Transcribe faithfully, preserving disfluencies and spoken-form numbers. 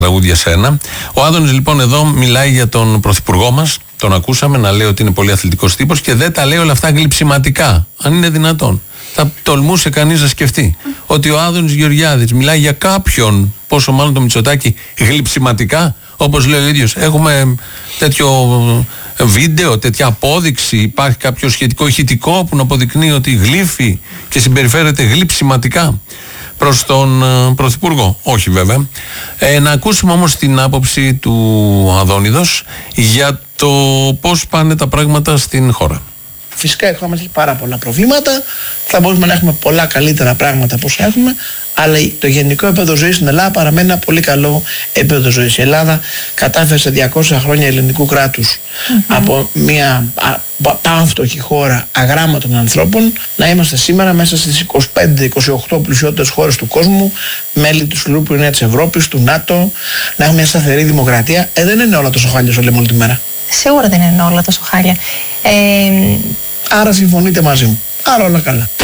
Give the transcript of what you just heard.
Τραγούδια σένα. Ο Άδωνης λοιπόν εδώ μιλάει για τον πρωθυπουργό μας. Τον ακούσαμε να λέει ότι είναι πολύ αθλητικός τύπος και δεν τα λέει όλα αυτά γλυψιματικά. Αν είναι δυνατόν. Θα τολμούσε κανείς να σκεφτεί ότι ο Άδωνης Γεωργιάδης μιλάει για κάποιον, πόσο μάλλον το Μητσοτάκη, γλυψιματικά. Όπως λέει ο ίδιος, έχουμε τέτοιο βίντεο, τέτοια απόδειξη. Υπάρχει κάποιο σχετικό ηχητικό που να αποδεικνύει ότι γλύφει και συμπεριφέρεται γλυψιματικά προς τον uh, Πρωθυπουργό. Όχι βέβαια. Ε, να ακούσουμε όμως την άποψη του Αδόνιδος για το πώς πάνε τα πράγματα στην χώρα. Φυσικά η χώρα μας έχει πάρα πολλά προβλήματα, θα μπορούμε να έχουμε πολλά καλύτερα πράγματα από όσα έχουμε, αλλά το γενικό επίπεδο ζωής στην Ελλάδα παραμένει ένα πολύ καλό επίπεδο ζωής. Η Ελλάδα κατάφερε σε διακόσια χρόνια ελληνικού κράτους mm-hmm. από μια πανφτωχή χώρα αγράμματων ανθρώπων να είμαστε σήμερα μέσα στις είκοσι πέντε είκοσι οκτώ πλουσιότερες χώρες του κόσμου, μέλη του Συλλόγου Ειρηνείας της Ευρώπης, του ΝΑΤΟ, να έχουμε μια σταθερή δημοκρατία. Ε, δεν είναι όλα τόσο χάλια όσο λέμε όλη τη μέρα. Σίγουρα δεν είναι όλα τόσο χάλια. Ε... Άρα συμφωνείτε μαζί μου. Άρα όλα καλά.